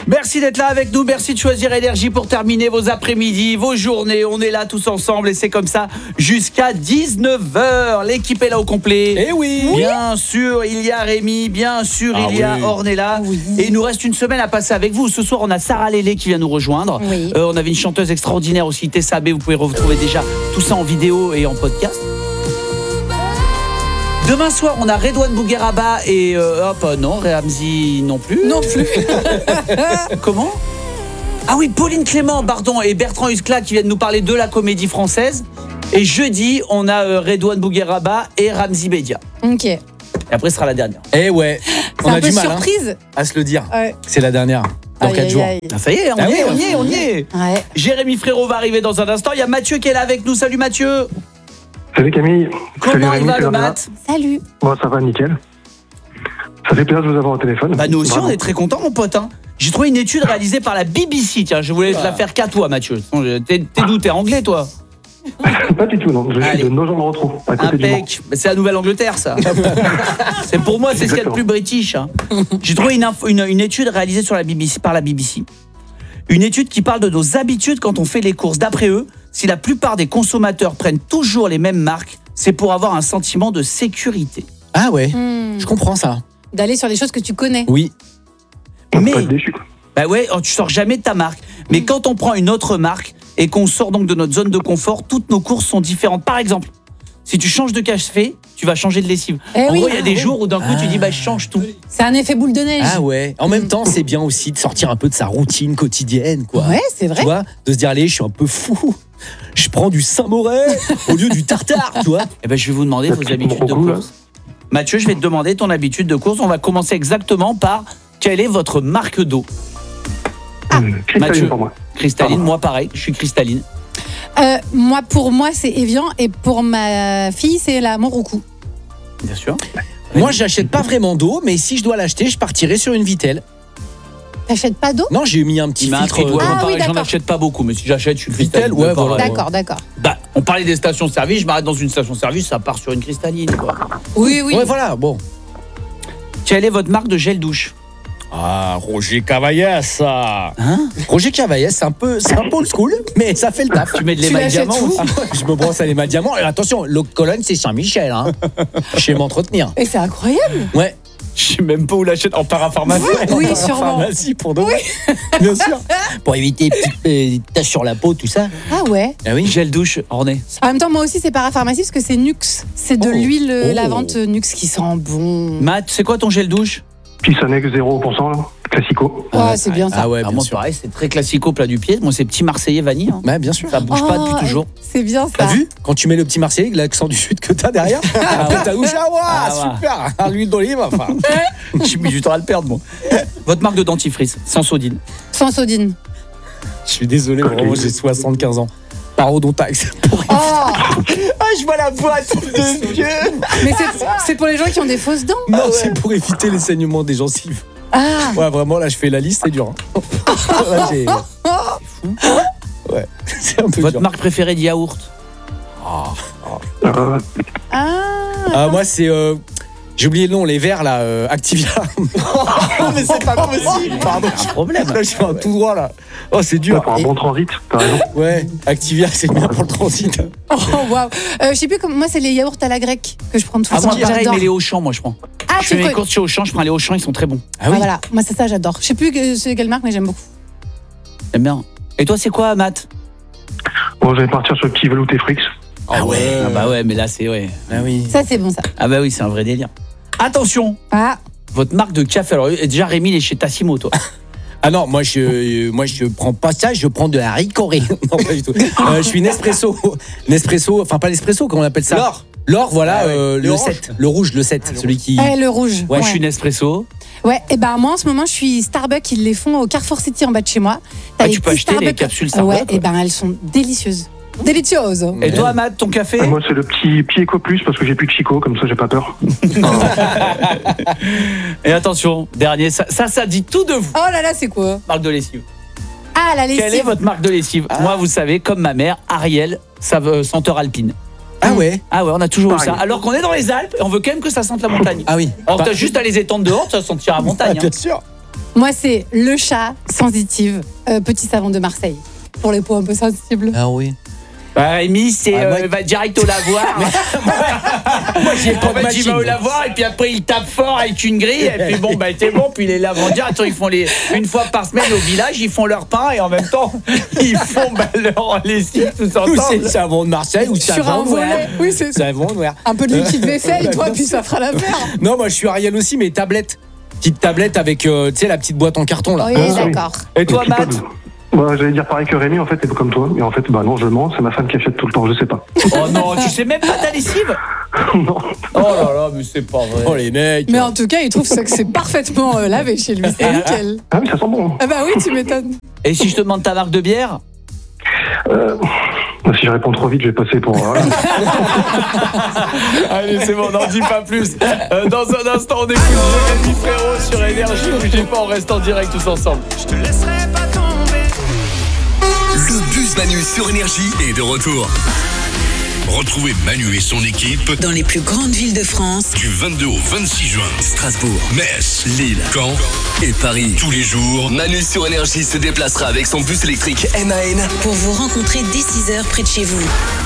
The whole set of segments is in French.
Merci d'être là avec nous, merci de choisir Énergie pour terminer vos après-midi, vos journées. On est là tous ensemble et c'est comme ça jusqu'à 19h. L'équipe est là au complet. Eh oui. Bien sûr, il y a Rémi, bien sûr, il y a Ornella. Oui. Et il nous reste une semaine à passer avec vous. Ce soir, on a Sarah Lélé qui vient nous rejoindre. Oui. On avait une chanteuse extraordinaire aussi, Tessa B. Vous pouvez retrouver déjà tout ça en vidéo et en podcast. Demain soir, on a Redouane Bougueraba et non, Ramzy non plus. Non plus. Comment ? Ah oui, Pauline Clément, pardon, et Bertrand Huskla qui viennent nous parler de la comédie française. Et jeudi, on a Redouane Bougueraba et Ramzy Bedia. Ok. Et après, ce sera la dernière. Eh ouais. C'est On un a peu du mal surprise. à se le dire. Ouais. C'est la dernière. Dans Aïe, 4 aïe, jours. aïe. Ah, ça y est, on y est. Ouais. Jérémy Frérot va arriver dans un instant. Il y a Mathieu qui est là avec nous. Salut Mathieu. Salut Camille. Comment Salut il Rémi, va salut le Ornella. mat ? Salut. Bon, ça va nickel. Ça fait plaisir de vous avoir au téléphone. Bah nous aussi, Bravo. on est très contents, mon pote. Hein. J'ai trouvé une étude réalisée par la BBC. Tiens, je voulais la faire qu'à toi, Mathieu. T'es d'où ? T'es anglais, toi ? Pas du tout, non. Je suis Allez. de Nogent-le-Rotrou, à côté du Mans. Impec. C'est la Nouvelle-Angleterre, ça. C'est pour moi, c'est ce qu'il y a de plus british. Hein. J'ai trouvé une étude réalisée sur la BBC, par la BBC. Une étude qui parle de nos habitudes quand on fait les courses. D'après eux, si la plupart des consommateurs prennent toujours les mêmes marques, c'est pour avoir un sentiment de sécurité. Ah ouais. Je comprends ça. D'aller sur les choses que tu connais. Oui. On Mais peut pas être déçu, quoi. bah ouais, tu sors jamais de ta marque. Mais quand on prend une autre marque et qu'on sort donc de notre zone de confort, toutes nos courses sont différentes. Par exemple, si tu changes de café, tu vas changer de lessive. Eh En oui. gros, il y a des jours où d'un coup tu dis bah je change tout. C'est un effet boule de neige. Ah ouais. En même temps, c'est bien aussi de sortir un peu de sa routine quotidienne, quoi. Ouais, c'est vrai. Tu vois, de se dire allez, je suis un peu fou. Je prends du Saint-Moret au lieu du tartare, tu vois. Eh ben je vais vous demander La vos petite habitudes de Morocco, là. course. Mathieu, je vais te demander ton habitude de course. On va commencer exactement par quelle est votre marque d'eau ? Cristalline Mathieu. pour moi. Cristalline, moi pareil, je suis cristalline. Pour moi, c'est Evian et pour ma fille, c'est la Montroucou. Bien sûr. Moi, j'achète pas vraiment d'eau, mais si je dois l'acheter, je partirai sur une Vitelle. T'achètes pas d'eau ? Non, j'ai mis un petit Il m'a filtre. appris, toi, Ah pareil, oui, j'en d'accord. achète pas beaucoup, mais si j'achète, je suis Vittel, cristalline. ouais, D'accord, voilà. D'accord. Bah, on parlait des stations-service, je m'arrête dans une station-service, ça part sur une cristalline, quoi. Oui, oui. Ouais, voilà, bon. Quelle est votre marque de gel douche ? Ah, Roger Cavaillès, ça. Hein ? Roger Cavaillès, c'est un peu old school, mais ça fait le taf. Tu mets de Tu l'émail l'achètes diamant où aussi. Je me brosse à l'émail diamant. Et attention, l'eau de Cologne, c'est Saint-Michel. Hein. Je sais m'entretenir. Et c'est incroyable. Ouais. Je sais même pas où l'achète, en parapharmacie. Oui, En sûrement. pharmacie, pour de vrai. Bien sûr. Pour éviter les petites taches sur la peau, tout ça. Ah ouais. Ah oui. Gel douche, orné. En même temps, moi aussi, c'est parapharmacie parce que c'est Nux. C'est de Oh. l'huile Oh. lavante Nux qui sent bon. Matt, c'est quoi ton gel douche ? Pissanex 0%, là. Classico. Ah, c'est bien ça. Ah ouais, Ah, bien moi, sûr. pareil, c'est très classico plat du pied. Moi, c'est petit Marseillais vanille. Hein. Ouais, bien sûr. Ça bouge pas depuis Oh, toujours. C'est bien ça. T'as vu quand tu mets le petit Marseillais, l'accent du sud que t'as derrière, après ta douche, ah ouais, Ah ouais. super, Ah, l'huile d'olive, enfin. J'ai mis du temps à le perdre, moi. Votre marque de dentifrice, sans sodine. Sans sodine. Je suis désolé, Ok. vraiment, j'ai 75 ans. Parodontax. Oh. Je vois la boîte de Dieu. Mais c'est pour les gens qui ont des fausses dents. Non, c'est pour éviter les saignements des gencives. Ah. Ouais, vraiment, là, je fais la liste, c'est dur. Hein. Là, j'ai- Ouais, c'est un peu Votre dur. marque préférée de yaourt ? Ah. Moi, c'est. J'ai oublié le nom, les verts, là, Activia. Mais c'est pas possible, pardon. Un problème. Là, je fais un tout droit, là. Oh, c'est Ouais, dur. pour un bon transit, t'as raison. Ouais, Activia, c'est bien pour le transit. Oh waouh. Je sais plus comment. Moi, c'est les yaourts à la grecque que je prends de toute Ah, façon. moi, pareil, J'adore. mais les Auchan, moi, je prends. Ah, Je fais tu mes peux. courses chez Auchan, je prends les Auchan, ils sont très bons. Ah oui. Voilà. Moi, c'est ça, j'adore. Je sais plus c'est quelle marque, mais j'aime beaucoup. J'aime bien. Et toi, c'est quoi, Matt ? Bon, je vais partir sur le petit velouté Frix. Ah ouais. Ah bah ouais, mais là, c'est... Ouais. Ah oui. Ça, c'est bon ça. Ah bah oui, c'est un vrai délire. Attention, Ah. votre marque de café. Alors, déjà, Rémi, il est chez Tassimo, toi. Ah non, moi je prends pas ça, je prends de la ricorée. Non, pas du tout. Je suis Nespresso. Nespresso, enfin pas l'espresso, comment on appelle ça ? L'or. L'or, voilà, Ah ouais. le Orange. 7. Le rouge, le 7, celui qui. Le rouge. Ouais, je suis Nespresso. Ouais, et ben moi en ce moment je suis Starbucks, ils les font au Carrefour City en bas de chez moi. T'as Ah, les tu peux petits acheter les Starbucks. capsules Starbucks, Ouais, ouais. et ben elles sont délicieuses. Délicieuses. Et toi, Matt, ton café ? Et moi, c'est le petit Eco Plus parce que j'ai plus de Chico, comme ça, j'ai pas peur. Et attention, dernier, ça dit tout de vous. Oh là là, c'est quoi ? Marque de lessive. Ah, la lessive. Quelle est votre marque de lessive ? Moi, vous savez, comme ma mère, Ariel, senteur alpine. Ah ouais. Ah ouais, on a toujours eu ça. Pareil. Alors qu'on est dans les Alpes et on veut quand même que ça sente la montagne. Ah oui. Alors Pas- t'as juste à les étendre dehors, ça sentira la montagne. Bien sûr. Moi, c'est le chat sensitive, petit savon de Marseille. Pour les peaux un peu sensibles. Ah oui. Rémi, c'est moi- va direct au lavoir. Moi, j'ai pas En fait, il va au lavoir et puis après il tape fort avec une grille et puis bon, c'est bon. Puis les lavandiers, attends, ils font une fois par semaine au village, ils font leur pain et en même temps ils font leur lessive tous Ou c'est ensemble. le savon de Marseille ou le Sur un savon noir. volet. Oui, c'est ça. Savon noir. Un peu de liquide vaisselle, toi, puis ça fera l'affaire. Non, moi je suis Ariel aussi, mais tablette. Petite tablette avec, tu sais, la petite boîte en carton là. Oui, d'accord. Et toi, Matt? Bah, j'allais dire pareil que Rémi, en fait, et comme toi. Et en fait, bah non, je mens, c'est ma femme qui achète tout le temps, je sais pas. Oh non, tu sais même pas ta lessive? Non. Oh là là, mais c'est pas vrai. Oh les mecs. Mais en tout cas, il trouve ça que c'est parfaitement lavé chez lui. C'est nickel. Ah oui, ça sent bon. Ah bah oui, tu m'étonnes. Et si je te demande ta marque de bière? Si je réponds trop vite, je vais passer pour... Allez, c'est bon, n'en dis pas plus. Dans un instant, on écoute Jérémy Frérot sur Énergie. Bougez pas, on reste en direct tous ensemble. Je te laisserai pas tomber. Le Buzz Manu sur Énergie est de retour. Retrouvez Manu et son équipe Dans les plus grandes villes de France, du 22 au 26 juin. Strasbourg, Metz, Lille, Caen et Paris. Tous les jours, Manu sur Énergie se déplacera avec son bus électrique MAN. pour vous rencontrer dès 6h près de chez vous.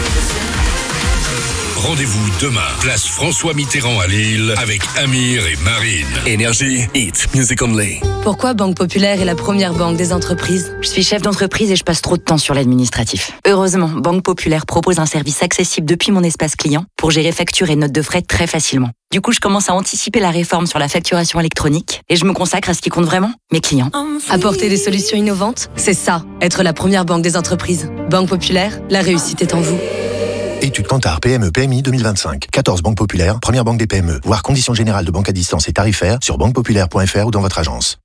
rendez-vous demain. Place François Mitterrand à Lille avec Amir et Marine. Énergie, hit, music only. Pourquoi Banque Populaire est la première banque des entreprises ? Je suis chef d'entreprise et je passe trop de temps sur l'administratif. Heureusement, Banque Populaire propose un service accessible depuis mon espace client pour gérer factures et notes de frais très facilement. Du coup, je commence à anticiper la réforme sur la facturation électronique et je me consacre à ce qui compte vraiment, mes clients. Apporter des solutions innovantes, c'est ça, être la première banque des entreprises. Banque Populaire, la réussite est en vous. Étude Kantar PME PMI 2025. 14 banques populaires, première banque des PME. Voir conditions générales de banque à distance et tarifaires sur banquepopulaire.fr ou dans votre agence.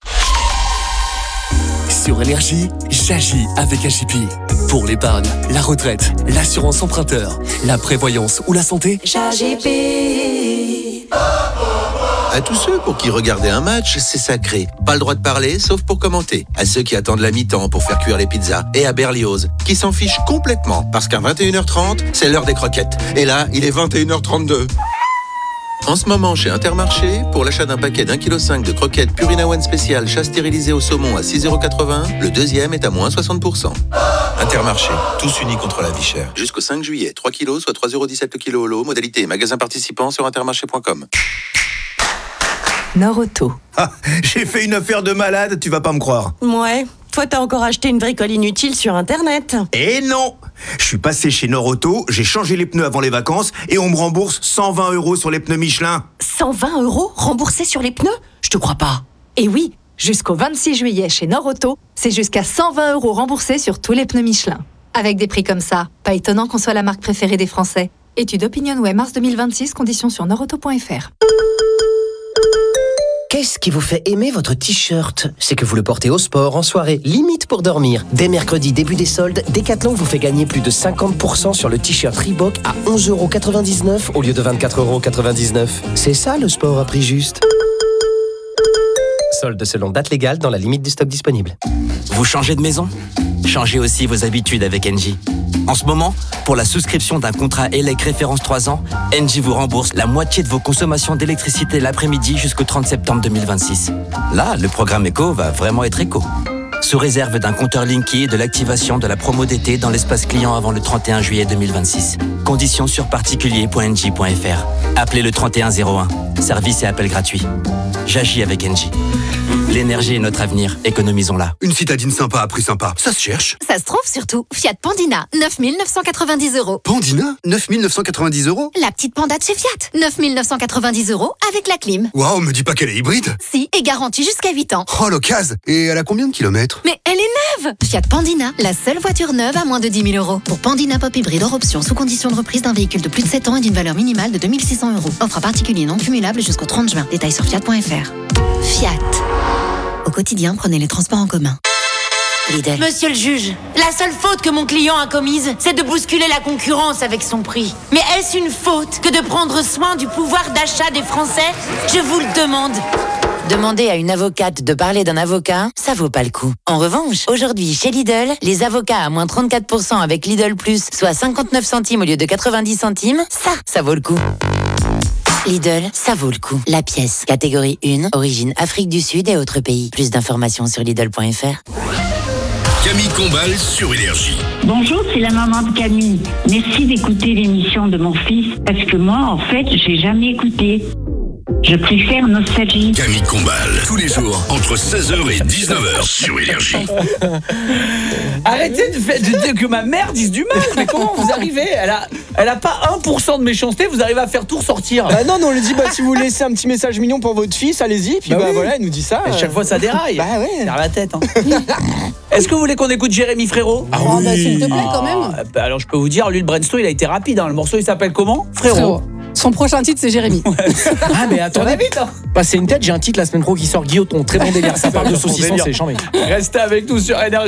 Sur Énergie, j'agis avec AJP. Pour l'épargne, la retraite, l'assurance emprunteur, la prévoyance ou la santé, j'AGP. À tous ceux pour qui regarder un match, c'est sacré. Pas le droit de parler, sauf pour commenter. À ceux qui attendent la mi-temps pour faire cuire les pizzas. Et à Berlioz, qui s'en fichent complètement, parce qu'à 21h30, c'est l'heure des croquettes. Et là, il est 21h32. En ce moment, chez Intermarché, pour l'achat d'un paquet d'1,5 kg de croquettes Purina One spécial chat stérilisé au saumon à 6,80 €, le deuxième est à moins 60%. Intermarché, tous unis contre la vie chère. Jusqu'au 5 juillet, 3 kilos, soit 3,17 € le kilo au lot. Modalité magasin participant sur intermarché.com. Nord-Auto. Ah, j'ai fait une affaire de malade, tu vas pas me croire. Ouais, toi t'as encore acheté une bricole inutile sur Internet. Et non, je suis passé chez Nord-Auto, j'ai changé les pneus avant les vacances et on me rembourse 120 € sur les pneus Michelin. 120 € remboursés sur les pneus ? Je te crois pas. Et oui, jusqu'au 26 juillet chez Nord-Auto, c'est jusqu'à 120 € remboursés sur tous les pneus Michelin. Avec des prix comme ça, pas étonnant qu'on soit la marque préférée des Français. Étude OpinionWay mars 2026, conditions sur nordauto.fr. Qu'est-ce qui vous fait aimer votre t-shirt ? C'est que vous le portez au sport, en soirée, limite pour dormir. Dès mercredi, début des soldes, Decathlon vous fait gagner plus de 50% sur le t-shirt Reebok à 11,99 € au lieu de 24,99 €. C'est ça le sport à prix juste. Solde selon date légale dans la limite du stock disponible. Vous changez de maison ? Changez aussi vos habitudes avec Engie. En ce moment, pour la souscription d'un contrat ELEC référence 3 ans, Engie vous rembourse la moitié de vos consommations d'électricité l'après-midi jusqu'au 30 septembre 2026. Là, le programme éco va vraiment être éco. Sous réserve d'un compteur Linky et de l'activation de la promo d'été dans l'espace client avant le 31 juillet 2026. Conditions sur particulier.engie.fr. Appelez le 3101. Service et appel gratuit. J'agis avec Engie. L'énergie est notre avenir, économisons-la. Une citadine sympa à prix sympa, ça se cherche. Ça se trouve surtout. Fiat Pandina, 9 990 €. Pandina, 9 990 €. La petite panda de chez Fiat, 9 990 € avec la clim. Waouh, me dis pas qu'elle est hybride. Si, et garantie jusqu'à 8 ans. Oh, l'occasion. Et elle a combien de kilomètres? Mais elle est neuve. Fiat Pandina, la seule voiture neuve à moins de 10 000 €. Pour Pandina Pop Hybride hors option, sous condition de reprise d'un véhicule de plus de 7 ans et d'une valeur minimale de 2 600 €. Offre à particulier non cumulable jusqu'au 30 juin. Détails sur fiat.fr. Fiat. Au quotidien, prenez les transports en commun. Lidl. Monsieur le juge, la seule faute que mon client a commise, c'est de bousculer la concurrence avec son prix. Mais est-ce une faute que de prendre soin du pouvoir d'achat des Français ? Je vous le demande. Demander à une avocate de parler d'un avocat, ça vaut pas le coup. En revanche, aujourd'hui, chez Lidl, les avocats à moins 34% avec Lidl Plus, soit 59 centimes au lieu de 90 centimes, ça vaut le coup. Lidl, ça vaut le coup. La pièce, catégorie 1, origine Afrique du Sud et autres pays. Plus d'informations sur Lidl.fr. Camille Combal sur Énergie. Bonjour, c'est la maman de Camille. Merci d'écouter l'émission de mon fils parce que moi, en fait, j'ai jamais écouté. Je préfère Nostalgie. Camille Combal, tous les jours, entre 16h et 19h sur Énergie. Arrêtez de dire que ma mère dise du mal. Mais comment vous arrivez ? Elle a pas 1% de méchanceté, vous arrivez à faire tout ressortir. Bah non, on lui dit si vous laissez un petit message mignon pour votre fils, allez-y. Puis oui. voilà, elle nous dit ça. Et chaque fois ça déraille. Bah ouais. Derrière la tête. Hein. Est-ce que vous voulez qu'on écoute Jérémy Frérot ? Bah, s'il te plaît, quand même. Alors je peux vous dire, lui le brainstorm il a été rapide. Hein. Le morceau il s'appelle comment ? Frérot. Son prochain titre, c'est Jérémy. Ah, mais attendez vite. Hein. Passez une tête, j'ai un titre la semaine pro qui sort, Guilloton. Très bon délire. Ça parle de saucisson, c'est chambé. Restez avec nous sur Énergie.